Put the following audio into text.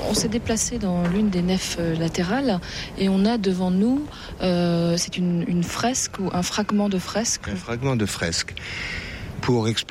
on s'est déplacé dans l'une des nefs latérales et on a devant nous, c'est une fresque ou un fragment de fresque. Un fragment de fresque. Pour expliquer